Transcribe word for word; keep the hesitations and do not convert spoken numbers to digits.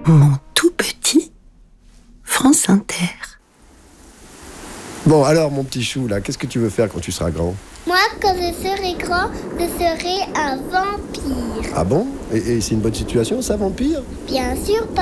Mon tout petit France Inter. Bon, alors, mon petit chou, là, qu'est-ce que tu veux faire quand tu seras grand ? Moi, quand je serai grand, je serai un vampire. Ah bon ? Et, et c'est une bonne situation, ça, vampire ? Bien sûr,